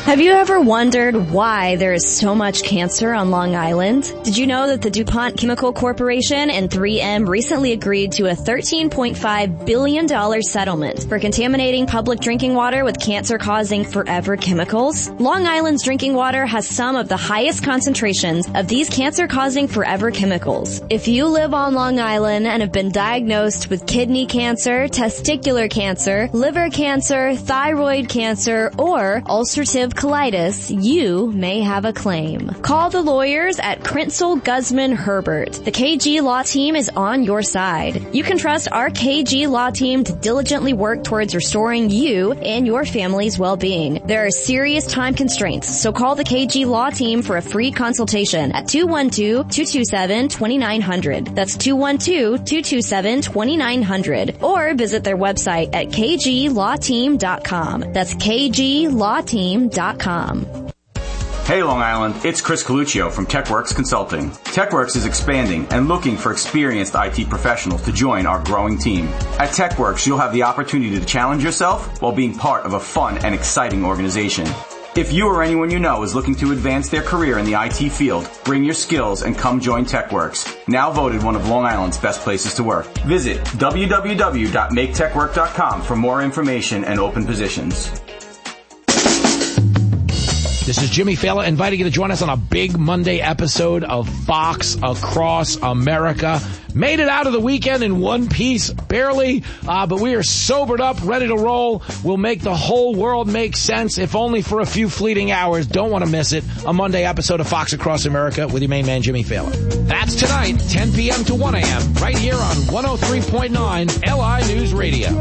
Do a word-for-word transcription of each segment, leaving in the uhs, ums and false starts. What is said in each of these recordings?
Have you ever wondered why there is so much cancer on Long Island? Did you know that the DuPont Chemical Corporation and three M recently agreed to a thirteen point five billion dollars settlement for contaminating public drinking water with cancer-causing forever chemicals? Long Island's drinking water has some of the highest concentrations of these cancer-causing forever chemicals. If you live on Long Island and have been diagnosed with kidney cancer, testicular cancer, liver cancer, thyroid cancer, or ulcerative colitis, you may have a claim. Call the lawyers at Krinsel Guzman Herbert. The K G Law Team is on your side. You can trust our K G Law Team to diligently work towards restoring you and your family's well-being. There are serious time constraints, so call the K G Law Team for a free consultation at two one two, two two seven, two nine zero zero. That's two one two, two two seven, two nine zero zero. Or visit their website at k g law team dot com. That's k g law team dot com. Hey Long Island, it's Chris Coluccio from TechWorks Consulting. TechWorks is expanding and looking for experienced I T professionals to join our growing team. At TechWorks, you'll have the opportunity to challenge yourself while being part of a fun and exciting organization. If you or anyone you know is looking to advance their career in the I T field, bring your skills and come join TechWorks, now voted one of Long Island's best places to work. Visit w w w dot make tech work dot com for more information and open positions. This is Jimmy Fallon inviting you to join us on a big Monday episode of Fox Across America. Made it out of the weekend in one piece, barely, uh, but we are sobered up, ready to roll. We'll make the whole world make sense, if only for a few fleeting hours. Don't want to miss it. A Monday episode of Fox Across America with your main man, Jimmy Fallon. That's tonight, ten p.m. to one a.m., right here on one oh three point nine L I News Radio.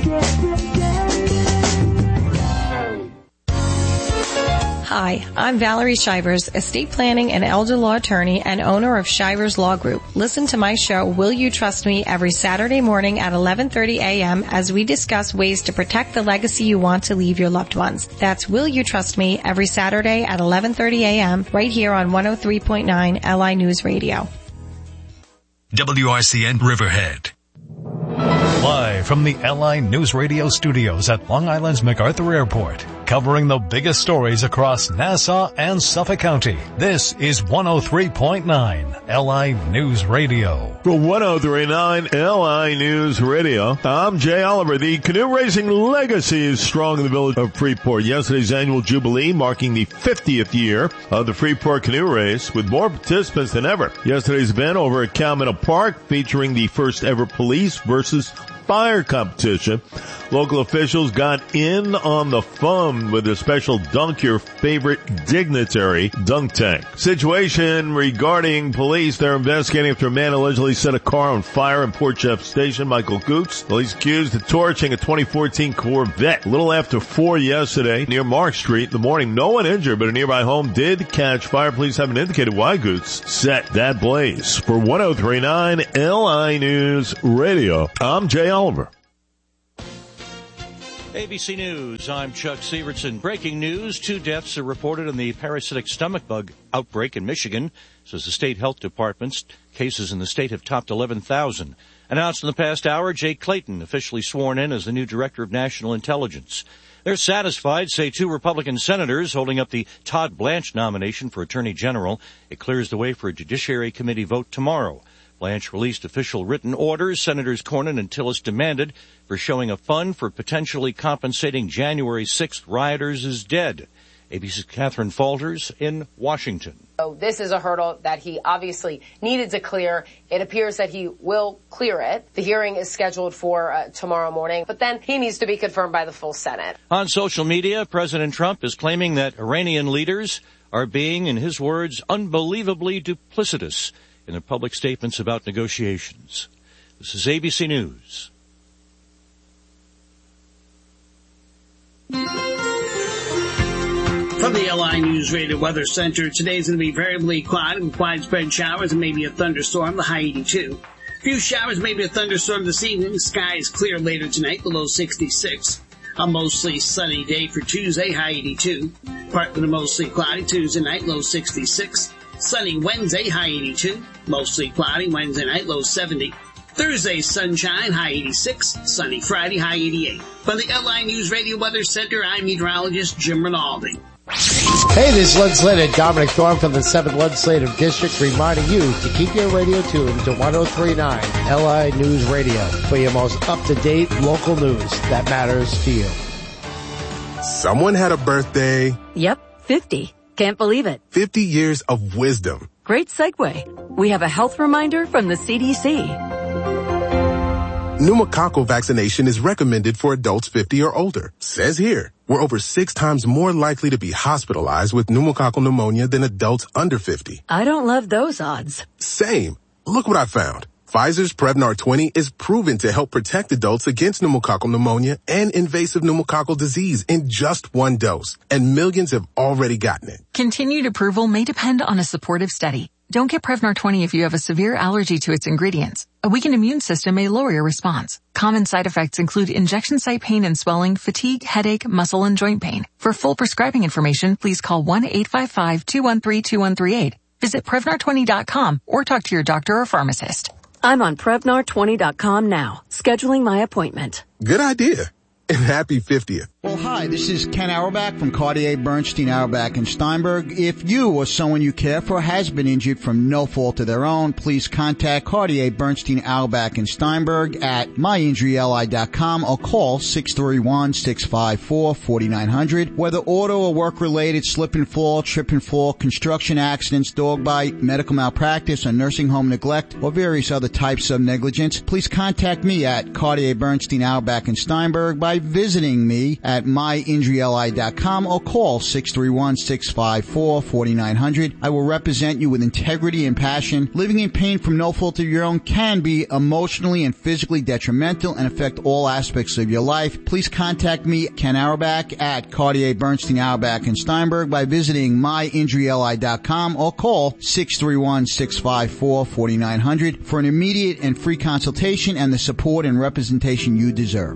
Hi, I'm Valerie Shivers, estate planning and elder law attorney and owner of Shivers Law Group. Listen to my show, Will You Trust Me, every Saturday morning at eleven thirty a.m. as we discuss ways to protect the legacy you want to leave your loved ones. That's Will You Trust Me, every Saturday at eleven thirty a.m. right here on one oh three point nine L I News Radio. W R C N Riverhead. Live from the L I News Radio studios at Long Island's MacArthur Airport, covering the biggest stories across Nassau and Suffolk County. This is one oh three point nine L I News Radio. For one oh three point nine L I News Radio, I'm Jay Oliver. The canoe racing legacy is strong in the village of Freeport. Yesterday's annual jubilee marking the fiftieth year of the Freeport canoe race, with more participants than ever. Yesterday's event over at Calmina Park featuring the first ever police versus fire competition. Local officials got in on the fun with a special Dunk Your Favorite Dignitary dunk tank. Situation regarding police. They're investigating after a man allegedly set a car on fire in Port Jeff Station. Michael Goots, police accused of torching a twenty fourteen Corvette. A little after four yesterday near Mark Street in the morning. No one injured, but a nearby home did catch fire. Police haven't indicated why Goots set that blaze. For one oh three point nine L I News Radio, I'm Jay Oliver. A B C News, I'm Chuck Severson. Breaking news, two deaths are reported in the parasitic stomach bug outbreak in Michigan, says the state health department. Cases in the state have topped eleven thousand. Announced in the past hour, Jay Clayton officially sworn in as the new director of national intelligence. They're satisfied, say two Republican senators holding up the Todd Blanche nomination for attorney general. It clears the way for a Judiciary Committee vote tomorrow. Blanche released official written orders Senators Cornyn and Tillis demanded for showing a fund for potentially compensating January sixth rioters is dead. A B C's Catherine Falters in Washington. So this is a hurdle that he obviously needed to clear. It appears that he will clear it. The hearing is scheduled for uh, tomorrow morning, but then he needs to be confirmed by the full Senate. On social media, President Trump is claiming that Iranian leaders are being, in his words, unbelievably duplicitous in their public statements about negotiations. This is A B C News. From the L I News Radio Weather Center, today's going to be variably quiet with widespread showers and maybe a thunderstorm, the high eighty-two. A few showers, maybe a thunderstorm this evening. Sky is clear later tonight, below sixty-six. A mostly sunny day for Tuesday, high eighty-two. Partly to mostly cloudy Tuesday night, low sixty-six. Sunny Wednesday, high eighty-two. Mostly cloudy Wednesday night, low seventy. Thursday, sunshine, high eighty-six. Sunny Friday, high eighty-eight. From the L I News Radio Weather Center, I'm meteorologist Jim Rinaldi. Hey, this is legislator Dominic Thorne from the seventh Legislative District reminding you to keep your radio tuned to one oh three point nine L I News Radio for your most up-to-date local news that matters to you. Someone had a birthday. Yep, fifty. Can't believe it. fifty years of wisdom. Great segue. We have a health reminder from the C D C. Pneumococcal vaccination is recommended for adults fifty or older. Says here, we're over six times more likely to be hospitalized with pneumococcal pneumonia than adults under fifty. I don't love those odds. Same. Look what I found. Pfizer's Prevnar twenty is proven to help protect adults against pneumococcal pneumonia and invasive pneumococcal disease in just one dose. And millions have already gotten it. Continued approval may depend on a supportive study. Don't get Prevnar twenty if you have a severe allergy to its ingredients. A weakened immune system may lower your response. Common side effects include injection site pain and swelling, fatigue, headache, muscle, and joint pain. For full prescribing information, please call one eight five five, two one three, two one three eight. Visit Prevnar twenty dot com or talk to your doctor or pharmacist. I'm on Prevnar twenty dot com now, scheduling my appointment. Good idea. And happy fiftieth. Well, hi, this is Ken Auerbach from Cartier Bernstein, Auerbach and Steinberg. If you or someone you care for has been injured from no fault of their own, please contact Cartier Bernstein, Auerbach and Steinberg at my injury L I dot com or call six three one, six five four, four nine zero zero. Whether auto or work-related, slip and fall, trip and fall, construction accidents, dog bite, medical malpractice, or nursing home neglect, or various other types of negligence, please contact me at Cartier Bernstein, Auerbach and Steinberg by visiting me at at my injury L I dot com or call six three one, six five four, four nine zero zero. I will represent you with integrity and passion. Living in pain from no fault of your own can be emotionally and physically detrimental and affect all aspects of your life. Please contact me, Ken Auerbach, at Cartier Bernstein, Auerbach and Steinberg by visiting my injury L I dot com or call six three one, six five four, four nine zero zero for an immediate and free consultation and the support and representation you deserve.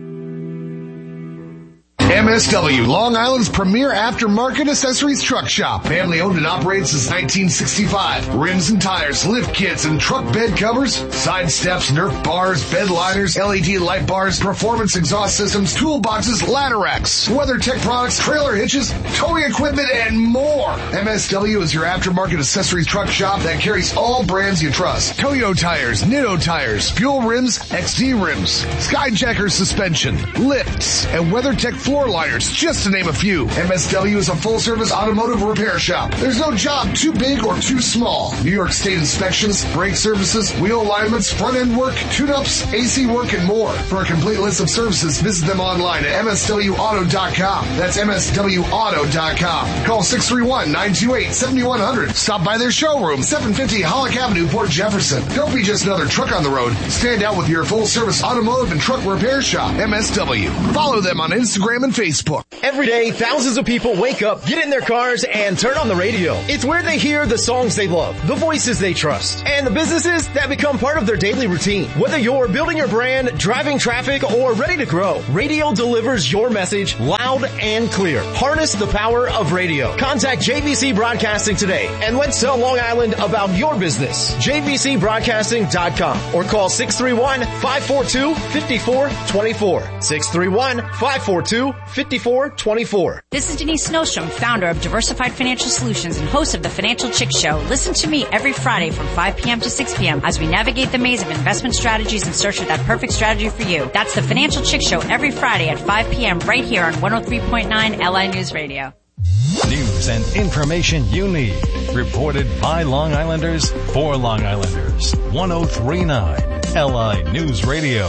M S W, Long Island's premier aftermarket accessories truck shop. Family owned and operated since nineteen sixty-five. Rims and tires, lift kits and truck bed covers, side steps, Nerf bars, bed liners, L E D light bars, performance exhaust systems, toolboxes, ladder racks, WeatherTech products, trailer hitches, towing equipment, and more. M S W is your aftermarket accessories truck shop that carries all brands you trust. Toyo tires, Nitto tires, Fuel rims, X D rims, Skyjacker suspension, lifts, and WeatherTech floor liners, just to name a few. M S W is a full-service automotive repair shop. There's no job too big or too small. New York State inspections, brake services, wheel alignments, front-end work, tune-ups, A C work, and more. For a complete list of services, visit them online at M S W auto dot com. That's M S W auto dot com. Call six three one, nine two eight, seven one zero zero. Stop by their showroom, seven fifty Hollick Avenue, Port Jefferson. Don't be just another truck on the road. Stand out with your full-service automotive and truck repair shop, M S W. Follow them on Instagram and Facebook. Every day, thousands of people wake up, get in their cars, and turn on the radio. It's where they hear the songs they love, the voices they trust, and the businesses that become part of their daily routine. Whether you're building your brand, driving traffic, or ready to grow, radio delivers your message loud and clear. Harness the power of radio. Contact J V C Broadcasting today, and let's tell Long Island about your business. J V C broadcasting dot com or call six three one, five four two, five four two four. six three one, five four two, five four two four. This is Denise Snowstrom, founder of Diversified Financial Solutions and host of the Financial Chick Show. Listen to me every Friday from five p.m. to six p.m. as we navigate the maze of investment strategies in search of that perfect strategy for you. That's the Financial Chick Show every Friday at five p.m. right here on one oh three point nine L I News Radio. News and information you need. Reported by Long Islanders for Long Islanders. one oh three point nine L I News Radio.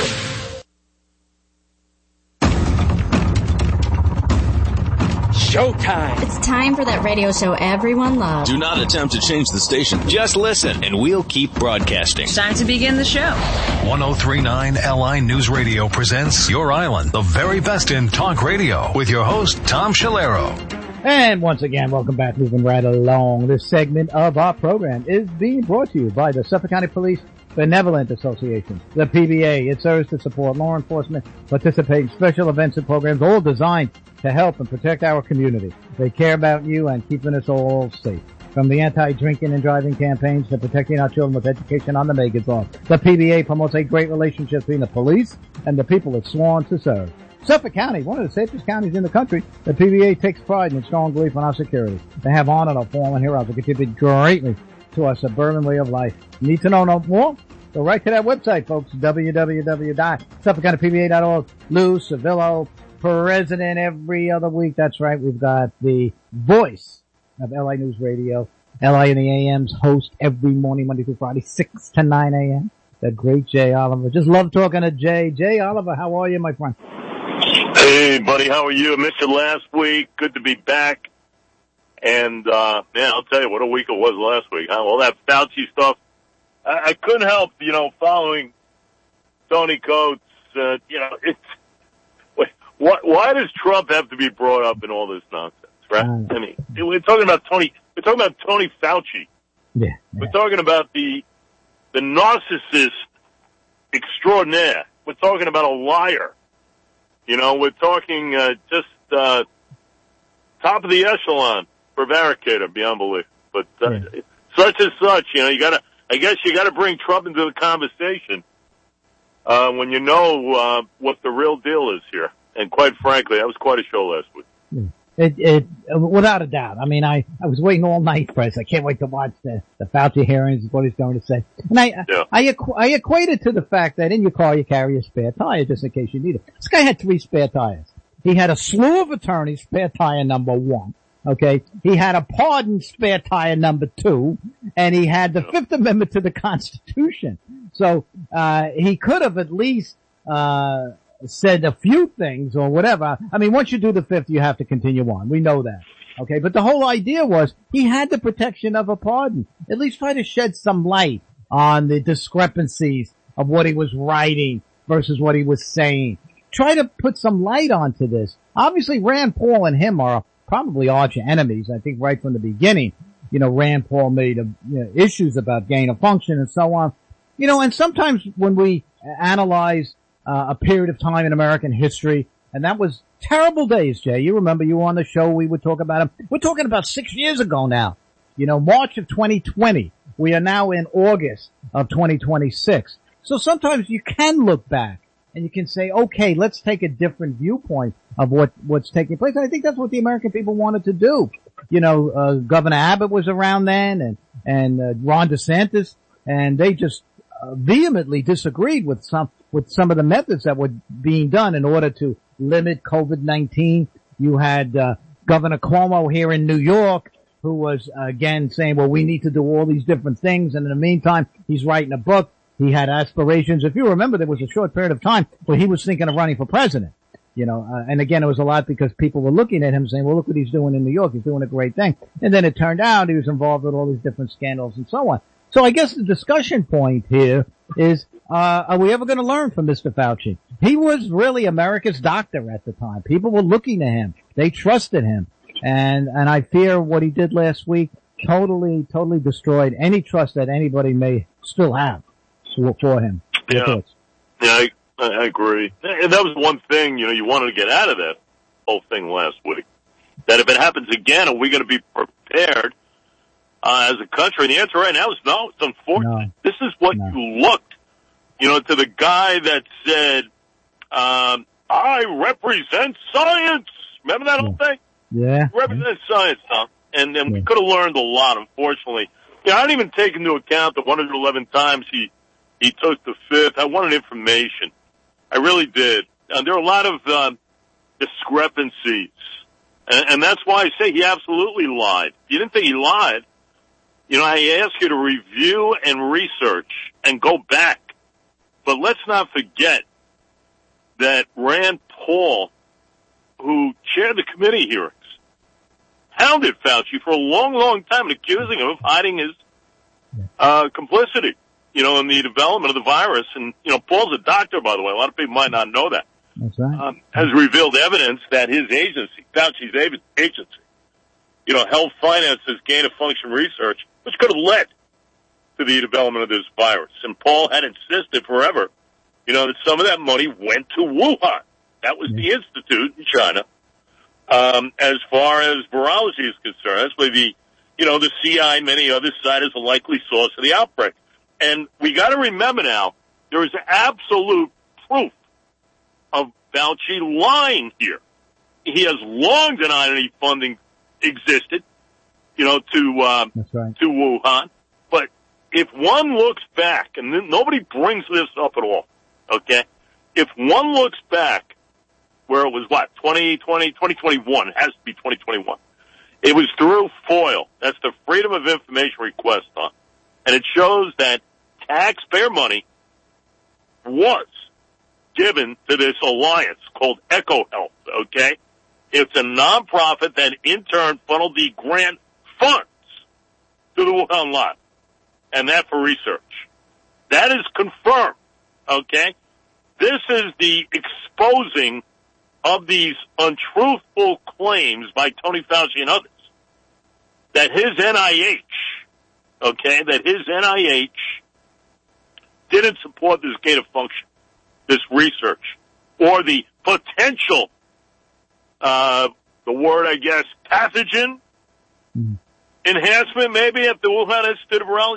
Showtime. It's time for that radio show everyone loves. Do not attempt to change the station. Just listen, and we'll keep broadcasting. It's time to begin the show. one oh three point nine L I News Radio presents Your Island, the very best in talk radio, with your host, Tom Shalero. And once again, welcome back. Moving right along. This segment of our program is being brought to you by the Suffolk County Police Benevolent Association, the P B A. It serves to support law enforcement, participate in special events and programs, all designed to help and protect our community. They care about you and keeping us all safe. From the anti-drinking and driving campaigns to protecting our children with education on the Megathon, the P B A promotes a great relationship between the police and the people it's sworn to serve. Suffolk County, one of the safest counties in the country. The P B A takes pride in its strong belief in our security. They have honored our fallen heroes and contribute greatly to our suburban way of life. Need to know no more? Go right to that website, folks, w w w dot suffolk county p b a dot org. Lou Civillo, president every other week. That's right. We've got the voice of L I News Radio. L I in the A M's host every morning, Monday through Friday, six to nine a.m. The great Jay Oliver. Just love talking to Jay. Jay Oliver, how are you, my friend? Hey, buddy, how are you? I missed you last week. Good to be back. And, uh, man, I'll tell you what a week it was last week. Huh? All that Fauci stuff. I, I couldn't help, you know, following Tony Coates. Uh, you know, it's, wait, why, why does Trump have to be brought up in all this nonsense, right? Mm. I mean, we're talking about Tony, we're talking about Tony Fauci. Yeah. yeah. We're talking about the, the narcissist extraordinaire. We're talking about a liar. You know, we're talking, uh, just, uh, top of the echelon prevaricator, beyond belief. But, uh, yeah. such and such, you know, you gotta, I guess you gotta bring Trump into the conversation, uh, when you know, uh, what the real deal is here. And quite frankly, that was quite a show last week. Yeah. It, it, without a doubt. I mean, I, I was waiting all night for this. I can't wait to watch the, the Fauci hearings, what he's going to say. And I, yeah. I, equ- I equate it to the fact that in your car you carry a spare tire just in case you need it. This guy had three spare tires. He had a slew of attorneys, spare tire number one. Okay. He had a pardon, spare tire number two. And he had the yeah. Fifth Amendment to the Constitution. So, uh, he could have at least, uh, said a few things or whatever. I mean, once you do the fifth, you have to continue on. We know that. Okay. But the whole idea was he had the protection of a pardon. At least try to shed some light on the discrepancies of what he was writing versus what he was saying. Try to put some light onto this. Obviously, Rand Paul and him are probably arch enemies. I think right from the beginning, you know, Rand Paul made uh, you know, issues about gain of function and so on. You know, and sometimes when we analyze Uh, a period of time in American history, and that was terrible days, Jay. You remember you were on the show, we would talk about them. We're talking about six years ago now. You know, March of twenty twenty. We are now in August of twenty twenty-six. So sometimes you can look back and you can say, okay, let's take a different viewpoint of what, what's taking place. And I think that's what the American people wanted to do. You know, uh, Governor Abbott was around then and, and, uh, Ron DeSantis, and they just uh, vehemently disagreed with some, with some of the methods that were being done in order to limit COVID nineteen. You had, uh, Governor Cuomo here in New York, who was, uh, again, saying, well, we need to do all these different things. And in the meantime, he's writing a book. He had aspirations. If you remember, there was a short period of time where he was thinking of running for president. You know, uh, and again, it was a lot because people were looking at him saying, well, look what he's doing in New York. He's doing a great thing. And then it turned out he was involved with all these different scandals and so on. So I guess the discussion point here is, uh, are we ever going to learn from Mister Fauci? He was really America's doctor at the time. People were looking to him. They trusted him. And, and I fear what he did last week totally, totally destroyed any trust that anybody may still have for him. Yeah. Yeah, I, I agree. And that was one thing, you know, you wanted to get out of that whole thing last week. That if it happens again, are we going to be prepared? Uh, as a country, and the answer right now is no. It's unfortunate. No. This is what no. you looked, you know, to the guy that said, um, I represent science. Remember that yeah. whole thing? Yeah. Represent yeah. science, Tom. And, and yeah. we could have learned a lot, unfortunately. You know, I didn't even take into account the one hundred eleven times he, he took the fifth. I wanted information. I really did. And there are a lot of, um, discrepancies. And, and that's why I say he absolutely lied. If you didn't think he lied, you know, I ask you to review and research and go back. But let's not forget that Rand Paul, who chaired the committee hearings, hounded Fauci for a long, long time and accusing him of hiding his uh complicity, you know, in the development of the virus. And, you know, Paul's a doctor, by the way. A lot of people might not know that. That's right. Um, has revealed evidence that his agency, Fauci's agency, you know, held finances gain-of-function research, which could have led to the development of this virus. And Paul had insisted forever, you know, that some of that money went to Wuhan. That was the institute in China. Um, as far as virology is concerned, that's why the, you know, the C I and many others cite as a likely source of the outbreak. And we got to remember now, there is absolute proof of Fauci lying here. He has long denied any funding existed, you know, to uh, That's right. to Wuhan. But if one looks back, and then nobody brings this up at all, okay? If one looks back, where it was what, twenty twenty, twenty twenty-one, it has to be twenty twenty-one. It was through FOIL. That's the Freedom of Information Request on. And it shows that taxpayer money was given to this alliance called EcoHealth, okay? It's a nonprofit that in turn funneled the grant funds to the Wuhan lab. And that for research. That is confirmed, okay? This is the exposing of these untruthful claims by Tony Fauci and others. That his N I H, okay, that his N I H didn't support this gain of function, this research, or the potential, uh, the word, I guess, pathogen mm. enhancement, maybe, at the Wuhan Institute of Virology.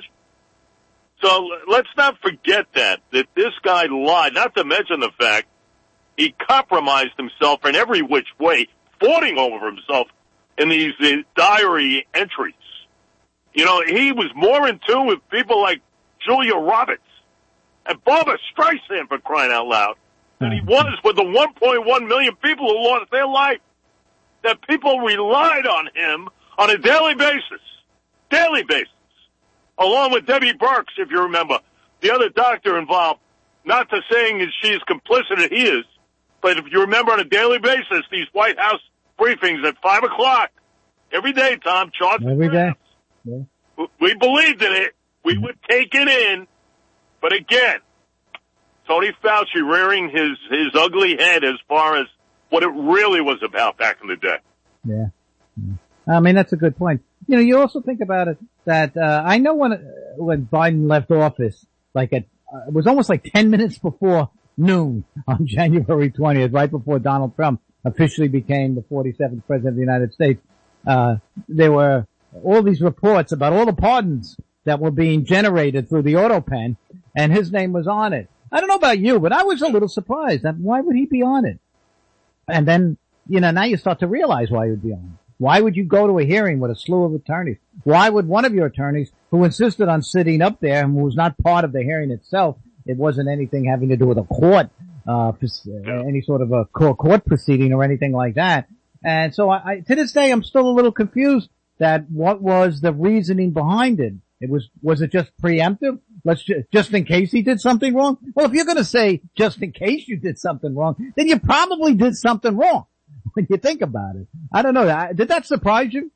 So let's not forget that, that this guy lied, not to mention the fact he compromised himself in every which way, fawning over himself in these uh, diary entries. You know, he was more in tune with people like Julia Roberts and Barbara Streisand, for crying out loud, than he was with the one point one million people who lost their life. That people relied on him on a daily basis. Daily basis. Along with Debbie Burks, if you remember, the other doctor involved, not to saying that she is complicit as he is, but if you remember on a daily basis, these White House briefings at five o'clock, every day, Tom, charts. Every day. Yeah. We believed in it. We would take it in. But again, Tony Fauci rearing his, his ugly head as far as what it really was about back in the day. Yeah. yeah. I mean, that's a good point. You know, you also think about it that, uh, I know when, when Biden left office, like at, uh, it was almost like ten minutes before noon on January twentieth, right before Donald Trump officially became the forty-seventh president of the United States. Uh, there were all these reports about all the pardons that were being generated through the auto pen, and his name was on it. I don't know about you, but I was a little surprised. That why would he be on it? And then, you know, now you start to realize why he would be on it. Why would you go to a hearing with a slew of attorneys? Why would one of your attorneys, who insisted on sitting up there and who was not part of the hearing itself, it wasn't anything having to do with a court, uh, any sort of a court proceeding or anything like that. And so I, I, to this day, I'm still a little confused that what was the reasoning behind it. It was, was it just preemptive? Let's just, just in case he did something wrong? Well, if you're going to say just in case you did something wrong, then you probably did something wrong when you think about it. I don't know. Did that surprise you?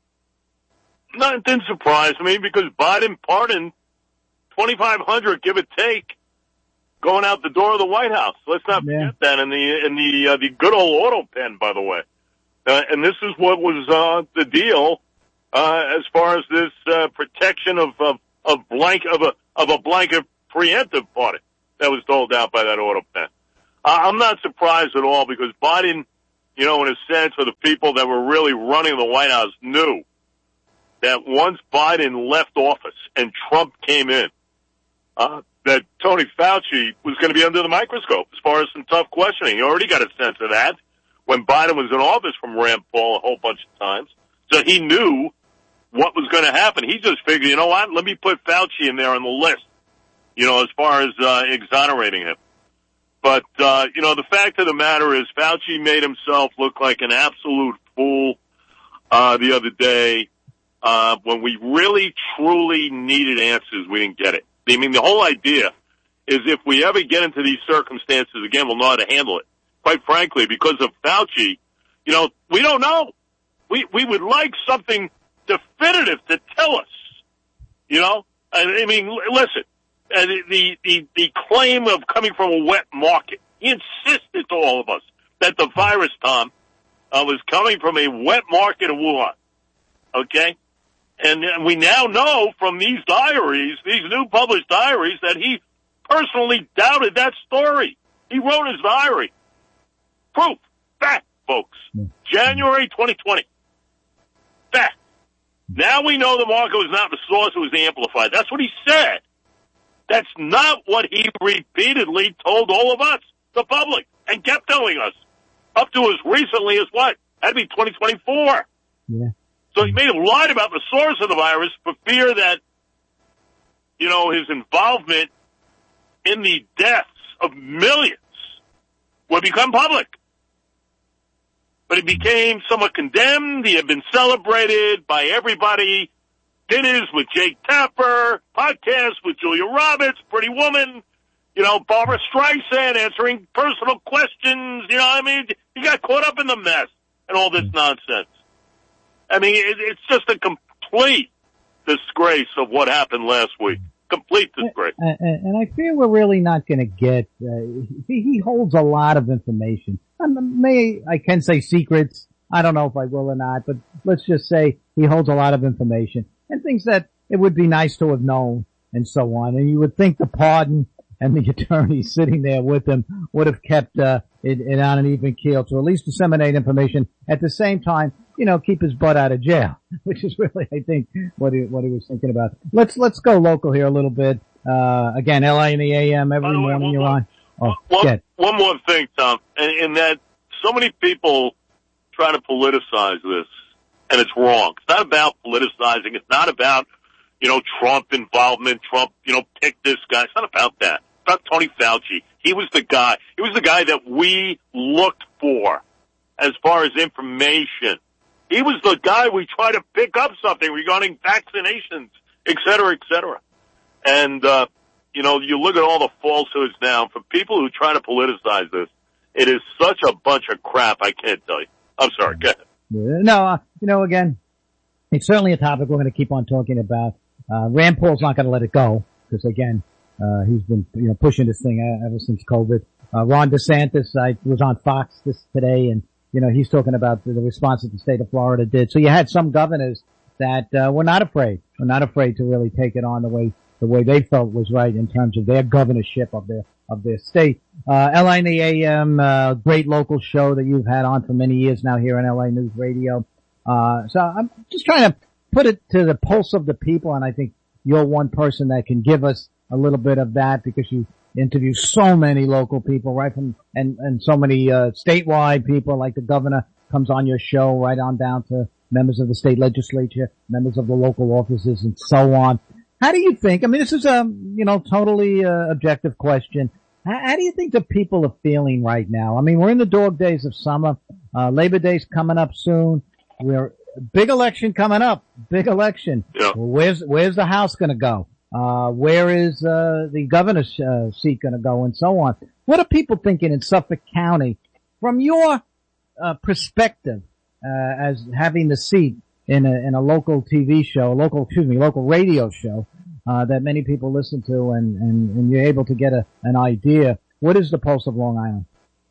No, it didn't surprise me because Biden pardoned twenty-five hundred, give or take, going out the door of the White House. Let's not forget yeah. that in the, in the, uh, the good old auto pen, by the way. Uh, and this is what was, uh, the deal, uh, as far as this, uh, protection of, of, of blank, of a, of a blanket preemptive pardon that was doled out by that auto pen. Uh, I'm not surprised at all because Biden, you know, in a sense, for the people that were really running the White House knew that once Biden left office and Trump came in, uh, that Tony Fauci was going to be under the microscope as far as some tough questioning. He already got a sense of that when Biden was in office from Rand Paul a whole bunch of times. So he knew what was going to happen. He just figured, you know what, let me put Fauci in there on the list, you know, as far as uh, exonerating him. But, uh, you know, the fact of the matter is Fauci made himself look like an absolute fool uh, the other day. Uh, when we really, truly needed answers, we didn't get it. I mean, the whole idea is if we ever get into these circumstances again, we'll know how to handle it. Quite frankly, because of Fauci, you know, we don't know. We, we would like something definitive to tell us, you know? I mean, listen, uh, the, the, the claim of coming from a wet market, he insisted to all of us that the virus, Tom, uh, was coming from a wet market of Wuhan. Okay? And we now know from these diaries, these new published diaries, that he personally doubted that story. He wrote his diary. Proof. Fact, folks. January twenty twenty. Fact. Now we know the market was not the source, it was the amplified. That's what he said. That's not what he repeatedly told all of us, the public, and kept telling us up to as recently as what? That'd be twenty twenty-four. Yeah. So he may have lied about the source of the virus for fear that, you know, his involvement in the deaths of millions would become public. But he became somewhat condemned. He had been celebrated by everybody. Dinners with Jake Tapper, podcasts with Julia Roberts, Pretty Woman, you know, Barbara Streisand answering personal questions. You know what I mean? He got caught up in the mess and all this nonsense. I mean, it, it's just a complete disgrace of what happened last week. Complete disgrace. And, and, and I fear we're really not going to get, uh, he, he holds a lot of information. I may, I can say secrets. I don't know if I will or not, but let's just say he holds a lot of information and things that it would be nice to have known and so on. And you would think the pardon and the attorney sitting there with him would have kept, uh, it, it on an even keel to at least disseminate information. At the same time, you know, keep his butt out of jail, which is really, I think, what he, what he was thinking about. Let's, let's go local here a little bit. Uh, again, L I in the A M every way, morning one, you're one, on. Oh, one, get. one more thing, Tom, in, in that so many people try to politicize this, and it's wrong. It's not about politicizing. It's not about, you know, Trump involvement. Trump, you know, picked this guy. It's not about that. It's about Tony Fauci. He was the guy. He was the guy that we looked for as far as information. He was the guy we tried to pick up something regarding vaccinations, et cetera, et cetera. And, uh, you know, you look at all the falsehoods now. For people who try to politicize this, it is such a bunch of crap, I can't tell you. I'm sorry, go ahead. No, uh, you know, again, it's certainly a topic we're going to keep on talking about. Uh, Rand Paul's not going to let it go because, again, uh, he's been, you know, pushing this thing ever since COVID. Uh, Ron DeSantis, I was on Fox this today, and, you know, he's talking about the, the response that the state of Florida did. So you had some governors that, uh, were not afraid, were not afraid to really take it on the way, the way they felt was right in terms of their governorship of their, of their state. Uh, L I in the A M, uh, great local show that you've had on for many years now here on L A News Radio. Uh, so I'm just trying to put it to the pulse of the people, and I think you're one person that can give us a little bit of that because you interview so many local people, right from, and, and so many, uh, statewide people, like the governor comes on your show, right on down to members of the state legislature, members of the local offices, and so on. How do you think, I mean, this is a, you know, totally, uh, objective question. How, how do you think the people are feeling right now? I mean, we're in the dog days of summer. Uh, Labor Day's coming up soon. We're, big election coming up. Big election. Yeah. Well, where's, where's the House gonna go? Uh, where is, uh, the governor's, uh, seat gonna go and so on? What are people thinking in Suffolk County from your, uh, perspective, uh, as having the seat in a, in a local T V show, a local, excuse me, local radio show, uh, that many people listen to and, and, and you're able to get a, an idea. What is the pulse of Long Island?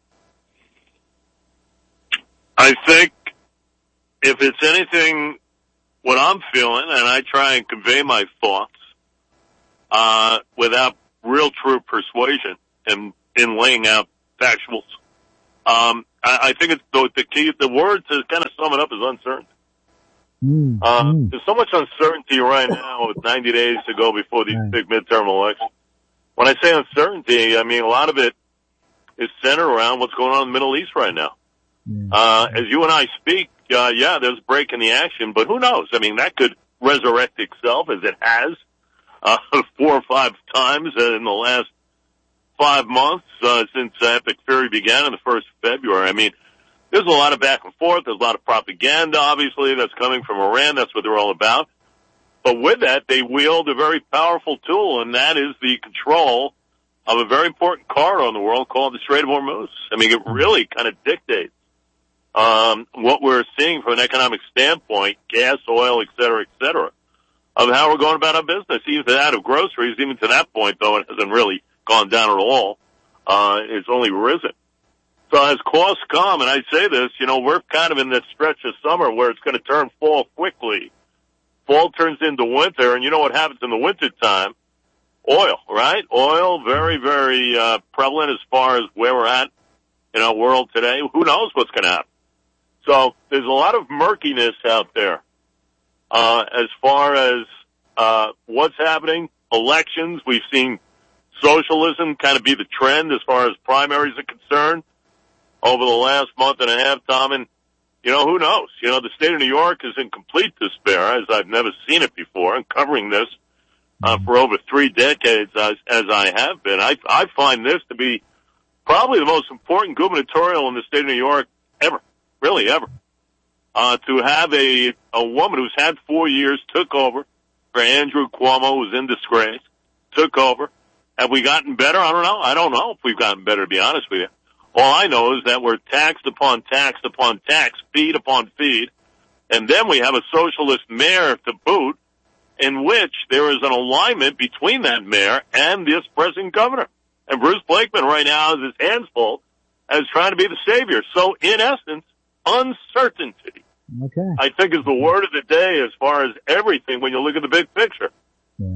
I think if it's anything, what I'm feeling, and I try and convey my thoughts, uh, without real true persuasion and in laying out factuals, um, I, I think it's the, the key, the word to kind of sum it up is uncertainty. Mm, uh, mm. There's so much uncertainty right now with ninety days to go before these right. big midterm elections. When I say uncertainty, I mean a lot of it is centered around what's going on in the Middle East right now. Yeah. Uh, as you and I speak, uh, yeah, there's a break in the action, but who knows? I mean, that could resurrect itself as it has, uh, four or five times in the last five months, uh, since Epic Fury began on the first of February. I mean, there's a lot of back and forth. There's a lot of propaganda, obviously, that's coming from Iran. That's what they're all about. But with that, they wield a very powerful tool, and that is the control of a very important corridor in the world called the Strait of Hormuz. I mean, it really kind of dictates um, what we're seeing from an economic standpoint, gas, oil, et cetera, et cetera, of how we're going about our business, even to that of groceries. Even to that point, though, it hasn't really gone down at all. Uh, it's only risen. So as costs come, and I say this, you know, we're kind of in that stretch of summer where it's going to turn fall quickly. Fall turns into winter, and you know what happens in the winter time? Oil, right? Oil, very, very uh, prevalent as far as where we're at in our world today. Who knows what's going to happen? So there's a lot of murkiness out there uh, as far as uh, what's happening. Elections, we've seen socialism kind of be the trend as far as primaries are concerned. over the last month and a half, Tom, and, you know, who knows? You know, the state of New York is in complete despair, as I've never seen it before, and covering this uh, for over three decades as, as I have been. I, I find this to be probably the most important gubernatorial in the state of New York ever, really ever. Uh, to have a, a woman who's had four years, took over for Andrew Cuomo, who's in disgrace, took over. Have we gotten better? I don't know. I don't know if we've gotten better, to be honest with you. All I know is that we're taxed upon taxed upon tax, feed upon feed, and then we have a socialist mayor to boot, in which there is an alignment between that mayor and this present governor. And Bruce Blakeman right now has his hands full as trying to be the savior. So, in essence, uncertainty, okay, I think, is the word of the day as far as everything when you look at the big picture. Yeah.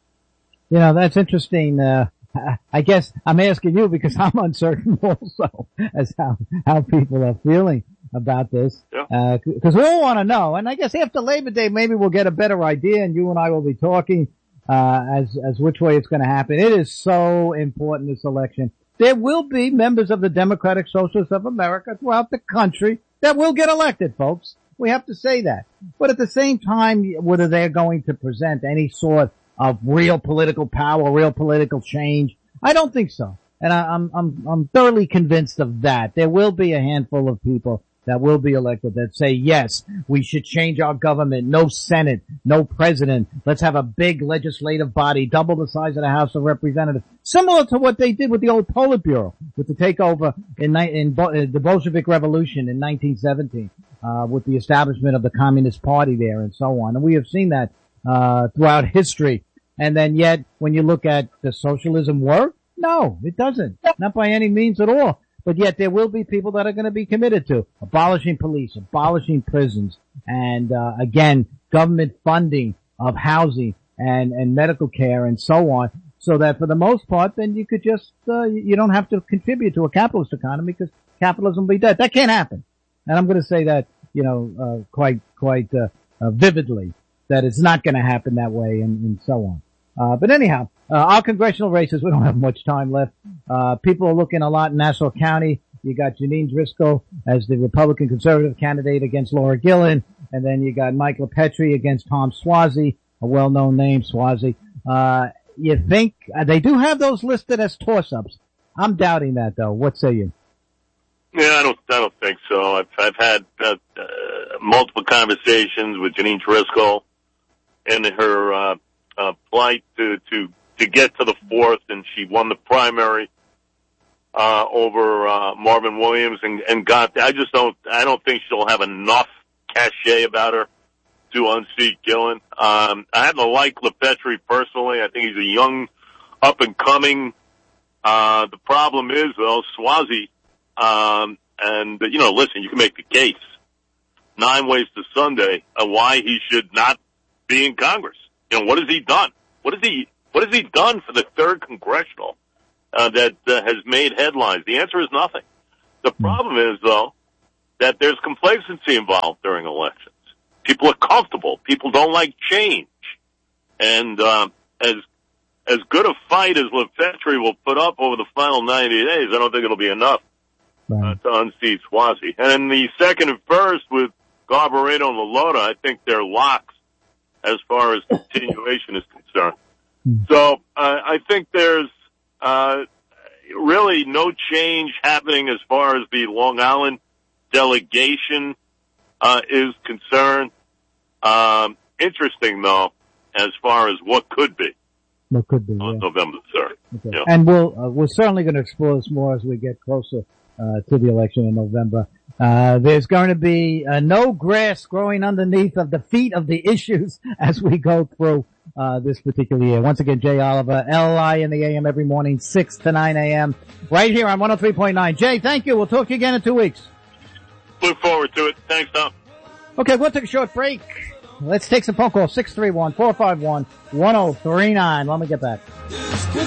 You know, that's interesting. Uh, I guess I'm asking you because I'm uncertain also as how, how people are feeling about this. Yeah. Uh, cause we all want to know. And I guess after Labor Day, maybe we'll get a better idea and you and I will be talking, uh, as, as which way it's going to happen. It is so important, this election. There will be members of the Democratic Socialists of America throughout the country that will get elected, folks. We have to say that. But at the same time, whether they're going to present any sort of real political power, real political change, I don't think so. And I, I'm, I'm, I'm thoroughly convinced of that. There will be a handful of people that will be elected that say, yes, we should change our government. No Senate, no president. Let's have a big legislative body, double the size of the House of Representatives. Similar to what they did with the old Politburo, with the takeover in, in the Bolshevik Revolution in nineteen seventeen, uh, with the establishment of the Communist Party there and so on. And we have seen that, uh, throughout history. And then yet, when you look at the socialism work, no, it doesn't. Not by any means at all. But yet there will be people that are going to be committed to abolishing police, abolishing prisons, and, uh, again, government funding of housing and, and medical care and so on. So that for the most part, then you could just, uh, you don't have to contribute to a capitalist economy because capitalism will be dead. That can't happen. And I'm going to say that, you know, uh, quite, quite, uh, uh vividly, that it's not going to happen that way and, and so on. Uh, but anyhow, uh, our congressional races, we don't have much time left. Uh, people are looking a lot in Nassau County. You got Janine Driscoll as the Republican conservative candidate against Laura Gillen. And then you got Mike LaPetri against Tom Suozzi, a well-known name, Suozzi. Uh, you think, uh, they do have those listed as toss-ups. I'm doubting that though. What say you? Yeah, I don't, I don't think so. I've, I've had, uh, uh, multiple conversations with Janine Driscoll and her, uh, Uh, plight to, to, to get to the fourth, and she won the primary, uh, over, uh, Marvin Williams and, and got, I just don't, I don't think she'll have enough cachet about her to unseat Gillen. Um, I happen to like LaPetri personally. I think he's a young, up and coming. Uh, the problem is though, Suozzi, um, and, you know, listen, you can make the case nine ways to Sunday of why he should not be in Congress. You know, what has he done? What has he, what has he done for the third congressional, uh, that uh, has made headlines? The answer is nothing. The problem is, though, that there's complacency involved during elections. People are comfortable. People don't like change. And, um, as, as good a fight as LaPetri will put up over the final ninety days, I don't think it'll be enough, uh, to unseat Suozzi. And in the second and first with Garbarino and LaLota, I think they're locks as far as continuation is concerned. So, uh, I think there's, uh, really no change happening as far as the Long Island delegation, uh, is concerned. Um, interesting though, as far as what could be. What could be, on yeah. November third. Okay. Yeah. And we'll, uh, we're certainly going to explore this more as we get closer, uh, to the election in November. Uh, there's going to be, uh, no grass growing underneath of the feet of the issues as we go through, uh, this particular year. Once again, Jay Oliver, L I in the A M every morning, six to nine a.m. right here on one oh three point nine. Jay, thank you. We'll talk to you again in two weeks. Look forward to it. Thanks, Tom. Okay, we'll take a short break. Let's take some phone calls. six three one, four five one, one oh three nine. Let me get back.